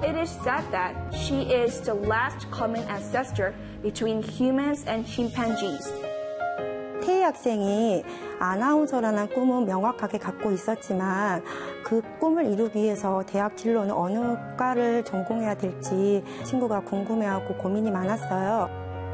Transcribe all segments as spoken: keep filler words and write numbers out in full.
It is said that she is the last common ancestor between humans and chimpanzees. 태희 학생이 아나운서라는 꿈은 명확하게 갖고 있었지만 그 꿈을 이루기 위해서 대학 진로는 어느 과를 전공해야 될지 친구가 궁금해하고 고민이 많았어요.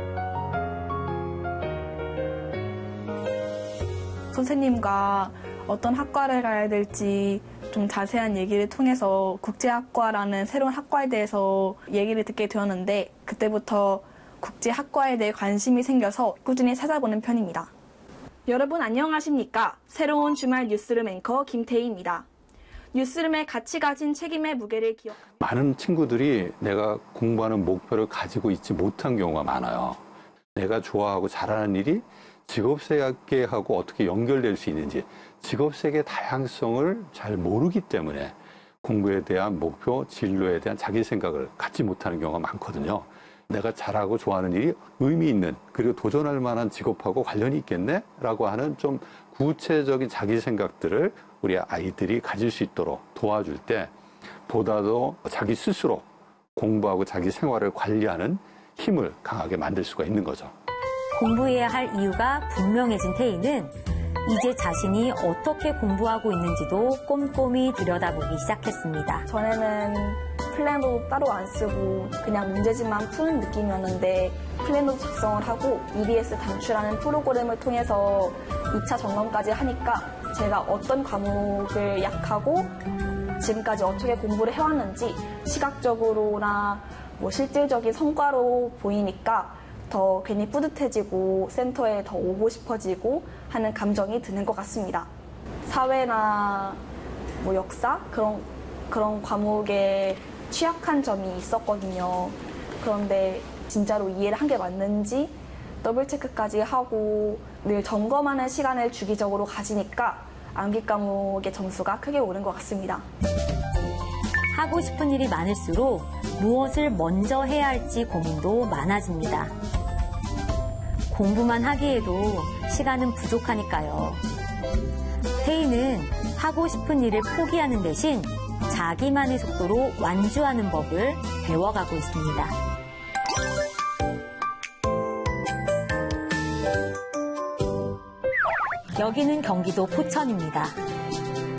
선생님과 어떤 학과를 가야 될지 좀 자세한 얘기를 통해서 국제학과라는 새로운 학과에 대해서 얘기를 듣게 되었는데 그때부터 국제학과에 대해 관심이 생겨서 꾸준히 찾아보는 편입니다. 여러분 안녕하십니까? 새로운 주말 뉴스룸 앵커 김태희입니다. 뉴스룸의 같이 가진 책임의 무게를 기억합니다. 많은 친구들이 내가 공부하는 목표를 가지고 있지 못한 경우가 많아요. 내가 좋아하고 잘하는 일이 직업세계하고 어떻게 연결될 수 있는지 직업세계 다양성을 잘 모르기 때문에 공부에 대한 목표, 진로에 대한 자기 생각을 갖지 못하는 경우가 많거든요. 내가 잘하고 좋아하는 일이 의미 있는 그리고 도전할 만한 직업하고 관련이 있겠네? 라고 하는 좀 구체적인 자기 생각들을 우리 아이들이 가질 수 있도록 도와줄 때 보다도 자기 스스로 공부하고 자기 생활을 관리하는 힘을 강하게 만들 수가 있는 거죠. 공부해야 할 이유가 분명해진 태희는 이제 자신이 어떻게 공부하고 있는지도 꼼꼼히 들여다보기 시작했습니다. 전에는 플랜도 따로 안 쓰고 그냥 문제집만 푸는 느낌이었는데 플랜도 작성을 하고 이비에스 단추라는 프로그램을 통해서 이 차 점검까지 하니까 제가 어떤 과목을 약하고 지금까지 어떻게 공부를 해왔는지 시각적으로나 뭐 실질적인 성과로 보이니까 더 괜히 뿌듯해지고 센터에 더 오고 싶어지고 하는 감정이 드는 것 같습니다. 사회나 뭐 역사 그런 그런 과목에 취약한 점이 있었거든요. 그런데 진짜로 이해를 한 게 맞는지 더블 체크까지 하고 늘 점검하는 시간을 주기적으로 가지니까 암기 과목의 점수가 크게 오른 것 같습니다. 하고 싶은 일이 많을수록 무엇을 먼저 해야 할지 고민도 많아집니다. 공부만 하기에도 시간은 부족하니까요. 태희는 하고 싶은 일을 포기하는 대신 자기만의 속도로 완주하는 법을 배워가고 있습니다. 여기는 경기도 포천입니다.